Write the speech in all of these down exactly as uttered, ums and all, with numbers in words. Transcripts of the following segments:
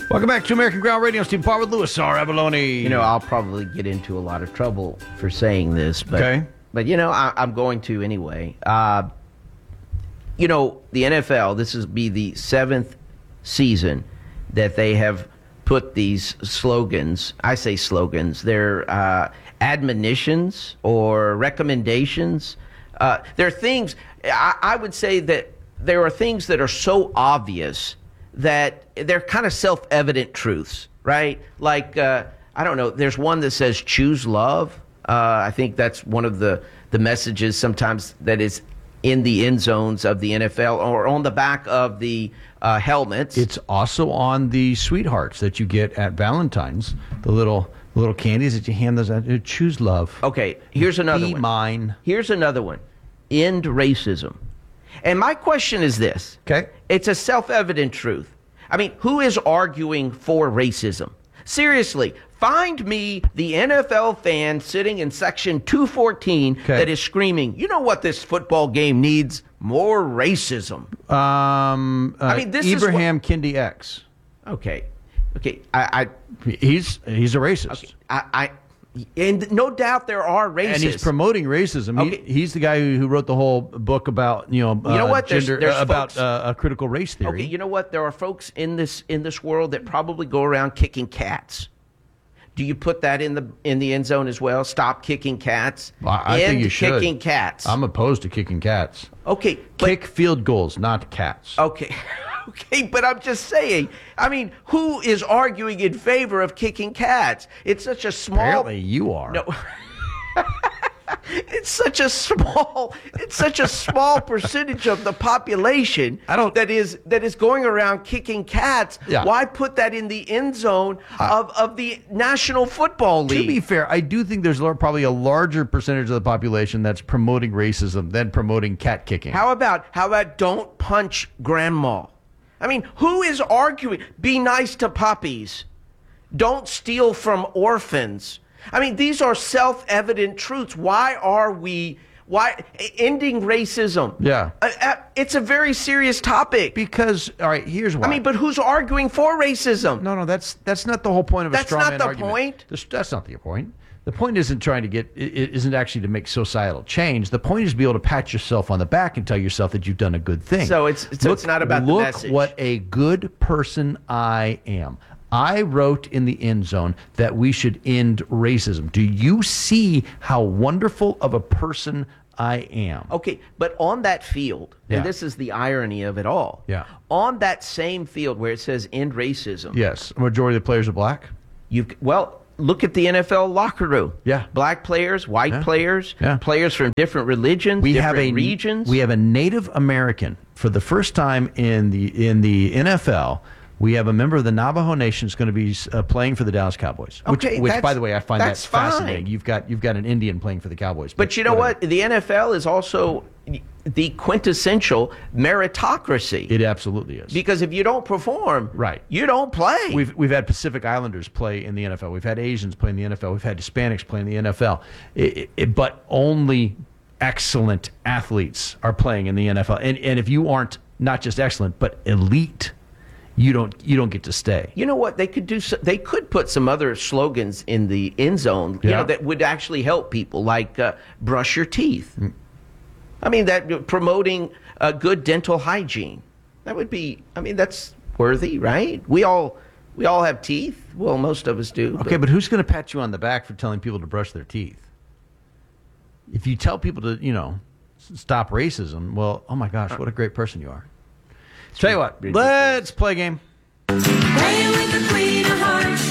Welcome back to American Ground Radio. Steve Parr with Louis R. Abalone. You know, I'll probably get into a lot of trouble for saying this, but Okay. but you know, I, I'm going to anyway. Uh, you know, the N F L. This will be the seventh season that they have put these slogans. I say slogans. They're uh, admonitions or recommendations. Uh, they're things. I, I would say that there are things that are so obvious that they're kind of self-evident truths, right? Like, uh, I don't know, there's one that says choose love. Uh, I think that's one of the, the messages sometimes that is in the end zones of the N F L or on the back of the uh, helmets. It's also on the sweethearts that you get at Valentine's, the little little candies that you hand those out. Choose love. Okay, here's another Be one. mine. Here's another one. End racism. And my question is this. Okay. It's a self-evident truth. I mean, who is arguing for racism? Seriously, find me the N F L fan sitting in section two fourteen Okay. that is screaming, you know what this football game needs? More racism. Um, uh, I mean, this is Ibrahim Kendi X. Okay. Okay. I, He's he's a racist. I, I, I and no doubt there are racists. And he's promoting racism. Okay. He, he's the guy who, who wrote the whole book about you know, uh, You know what? There's- gender there's uh, about folks- uh, a critical race theory. Okay, you know what? There are folks in this in this world that probably go around kicking cats. Do you put that in the in the end zone as well? Stop kicking cats. Well, I End think you should. kicking cats. I'm opposed to kicking cats. okay, but, Kick field goals, not cats. okay, okay. But I'm just saying. I mean, who is arguing in favor of kicking cats? It's such a small. Apparently, you are. No. It's such a small it's such a small percentage of the population I don't- that is that is going around kicking cats. Yeah. Why put that in the end zone of, of the National Football To League? be fair, I do think there's lar- probably a larger percentage of the population that's promoting racism than promoting cat kicking. How about how about don't punch grandma? I mean, who is arguing be nice to puppies? Don't steal from orphans. I mean, these are self-evident truths. Why are we why ending racism? Yeah. Uh, uh, it's a very serious topic. Because, all right, here's why. I mean, but who's arguing for racism? No, no, that's that's not the whole point of a That's straw not man the argument. point. This- That's not the point. The point isn't trying to get, it isn't actually to make societal change. The point is to be able to pat yourself on the back and tell yourself that you've done a good thing. So it's so it's not about the look message. what a good person I am. I wrote in the end zone that we should end racism. Do you see how wonderful of a person I am? Okay, but on that field, Yeah. and this is the irony of it all. Yeah. On that same field where it says end racism. Yes. A majority of the players are black. You've well, look at the N F L locker room. Yeah. Black players, white Yeah. players, Yeah. players from different religions, We different have a regions. We have a Native American for the first time in the in the N F L. We have a member of the Navajo Nation who's going to be uh, playing for the Dallas Cowboys. Which, Okay, which that's- by the way, I find that that's fine. fascinating. You've got you've got an Indian playing for the Cowboys. But you know whatever. what? The N F L is also the quintessential meritocracy. It absolutely is. Because if you don't perform, Right. you don't play. We've we've had Pacific Islanders play in the N F L. We've had Asians play in the N F L. We've had Hispanics play in the N F L. It, it, but only excellent athletes are playing in the N F L. And and if you aren't not just excellent but elite, you don't you don't get to stay. You know what? They could do. So, they could put some other slogans in the end zone. You Yeah. know that would actually help people, like uh, brush your teeth. Mm. I mean, that promoting uh, good dental hygiene. That would be. I mean, that's worthy, right? We all we all have teeth. Well, most of us do. Okay, but who's going to pat you on the back for telling people to brush their teeth? If you tell people to, you know, s- stop racism, well, oh my gosh, what a great person you are. Tell you what, let's play a game. Playing with the Queen of Hearts.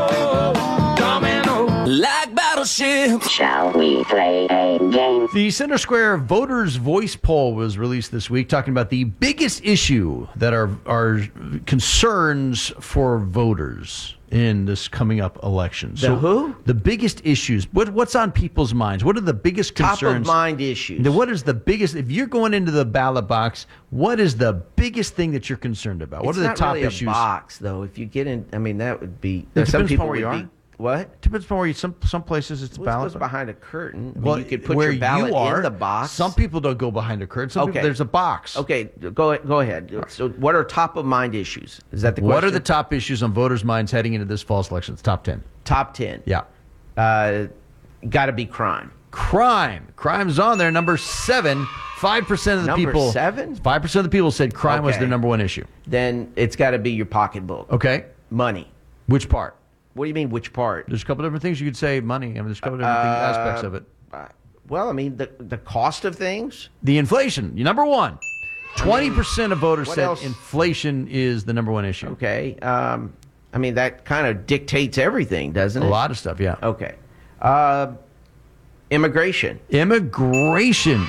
Like battleships. Shall we play a game? The Center Square Voters Voice Poll was released this week, talking about the biggest issue that are are concerns for voters in this coming up election. The who? The biggest issues. What what's on people's minds? What are the biggest Top concerns? of mind issues. Then what is the biggest? If you're going into the ballot box, what is the biggest thing that you're concerned about? What it's are the not top really issues? a box, though. If you get in, I mean, that would be. It some depends people upon where would you be. are. What? Depends on where you, some some places it's Well, it ballot. goes behind a curtain. I mean, Well, you could put where your ballot you are, in the box. Some people don't go behind a curtain. Some Okay. people, there's a box. Okay, go go ahead. So, what are top of mind issues? Is that the question? What are the top issues on voters' minds heading into this fall's elections? Top ten. top ten? Yeah. Uh, got to be crime. Crime. Crime's on there. Number seven. Five percent of the Number people. seven? Five percent of the people said crime was Okay. their number one issue. Then it's got to be your pocketbook. Okay. Money. Which part? What do you mean? Which part? There's a couple different things you could say. Money. I mean, there's a couple different things, aspects of it. Uh, well, I mean the the cost of things. The inflation. Number one. Twenty percent of voters what said else? inflation is the number one issue. Okay. Um, I mean that kind of dictates everything, doesn't A it? lot of stuff. Yeah. Okay. Uh, immigration. Immigration.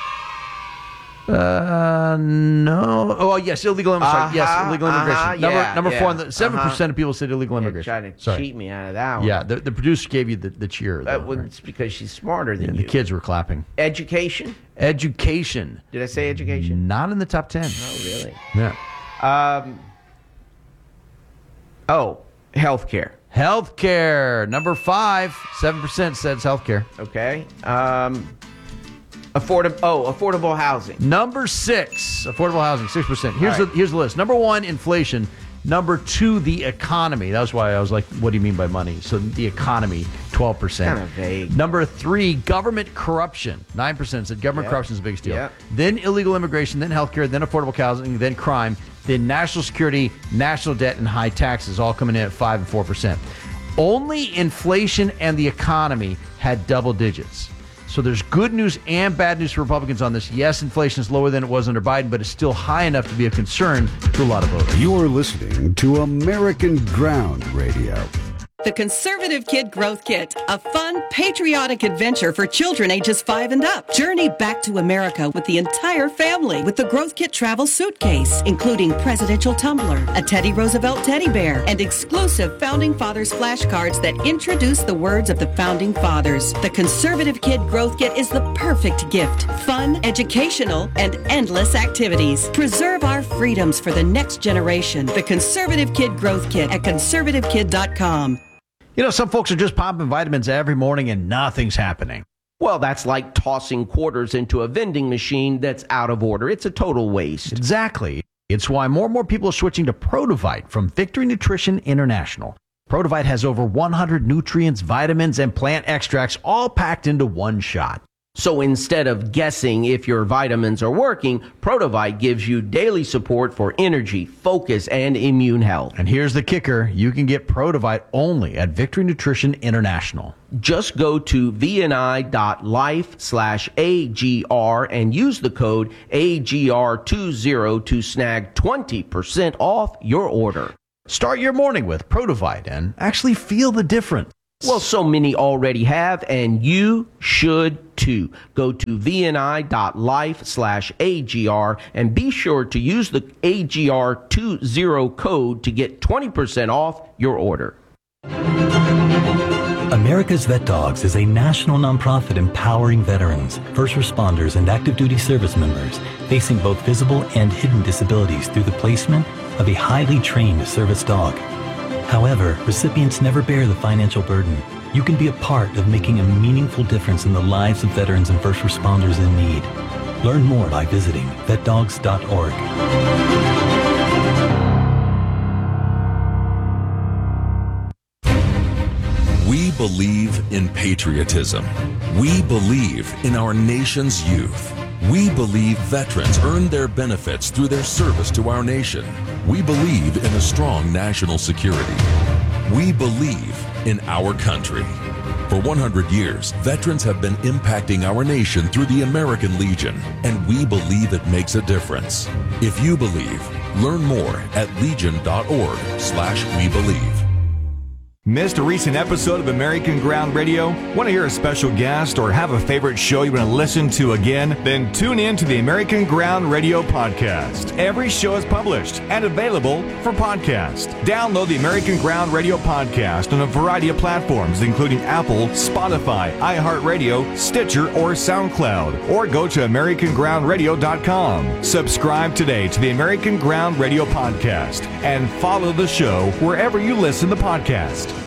Uh, no. Oh, yes, illegal immigration. Uh-huh, yes, illegal immigration. uh-huh, number yeah, number yeah, four. on the Seven uh-huh. percent of people said illegal You're immigration. trying to Sorry. cheat me out of that one. Yeah, the, the producer gave you the, the cheer. Uh, Though, well, right? it's because she's smarter than Yeah, you. the kids were clapping. Education. Education. Did I say education? Not in the top ten. Oh, really? Yeah. Um. Oh, healthcare. Healthcare. Number five. Seven percent says healthcare. Okay. Um. Affordable. Oh, affordable housing. Number six. Affordable housing. Six percent. Here's All right. the here's the list. Number one, inflation. Number two, the economy. That's why I was like, what do you mean by money? So the economy, twelve percent. Kinda vague. Number three, government corruption. nine percent said government Yep. corruption is the biggest deal. Yep. Then illegal immigration, then healthcare, then affordable housing, then crime, then national security, national debt, and high taxes, all coming in at five and four percent. Only inflation and the economy had double digits. So there's good news and bad news for Republicans on this. Yes, inflation is lower than it was under Biden, but it's still high enough to be a concern to a lot of voters. You're listening to American Ground Radio. The Conservative Kid Growth Kit, a fun, patriotic adventure for children ages five and up. Journey back to America with the entire family with the Growth Kit travel suitcase, including presidential tumbler, a Teddy Roosevelt teddy bear, and exclusive Founding Fathers flashcards that introduce the words of the Founding Fathers. The Conservative Kid Growth Kit is the perfect gift. Fun, educational, and endless activities. Preserve our freedoms for the next generation. The Conservative Kid Growth Kit at conservative kid dot com. You know, some folks are just popping vitamins every morning and nothing's happening. Well, that's like tossing quarters into a vending machine that's out of order. It's a total waste. Exactly. It's why more and more people are switching to Protovite from Victory Nutrition International. Protovite has over one hundred nutrients, vitamins, and plant extracts all packed into one shot. So instead of guessing if your vitamins are working, Protovite gives you daily support for energy, focus, and immune health. And here's the kicker. You can get Protovite only at Victory Nutrition International. Just go to vni.life slash AGR and use the code A G R twenty to snag twenty percent off your order. Start your morning with Protovite and actually feel the difference. Well, so many already have, and you should too. Go to vni.life slash AGR and be sure to use the A G R twenty code to get twenty percent off your order. America's Vet Dogs is a national nonprofit empowering veterans, first responders, and active duty service members facing both visible and hidden disabilities through the placement of a highly trained service dog. However, recipients never bear the financial burden. You can be a part of making a meaningful difference in the lives of veterans and first responders in need. Learn more by visiting vet dogs dot org. We believe in patriotism. We believe in our nation's youth. We believe veterans earn their benefits through their service to our nation. We believe in a strong national security. We believe in our country. For one hundred years, veterans have been impacting our nation through the American Legion, and we believe it makes a difference. If you believe, learn more at legion.org slash we believe. Missed a recent episode of American Ground Radio? Want to hear a special guest or have a favorite show you want to listen to again? Then tune in to the American Ground Radio podcast. Every show is published and available for podcast. Download the American Ground Radio podcast on a variety of platforms, including Apple, Spotify, iHeartRadio, Stitcher, or SoundCloud. Or go to american ground radio dot com. Subscribe today to the American Ground Radio podcast and follow the show wherever you listen to podcasts.